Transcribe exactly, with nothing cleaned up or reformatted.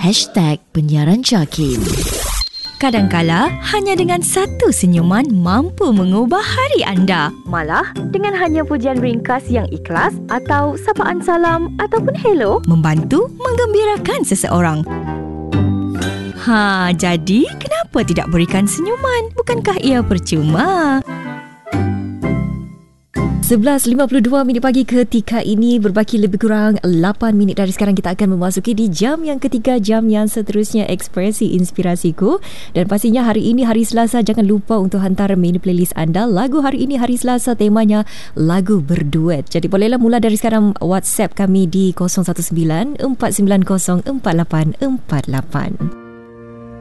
hashtag penyiaran JAKIM. Kadangkala, hanya dengan satu senyuman mampu mengubah hari anda. Malah, dengan hanya pujian ringkas yang ikhlas atau sapaan salam ataupun hello, membantu menggembirakan seseorang. Ha, jadi kenapa tidak berikan senyuman? Bukankah ia percuma? sebelas lima puluh dua minit pagi ketika ini, berbaki lebih kurang lapan minit dari sekarang kita akan memasuki di jam yang ketiga, jam yang seterusnya Ekspresi Inspirasiku. Dan pastinya hari ini hari Selasa, jangan lupa untuk hantar mini playlist anda. Lagu hari ini hari Selasa temanya lagu berduet. Jadi bolehlah mula dari sekarang WhatsApp kami di kosong satu sembilan empat sembilan kosong empat lapan empat lapan.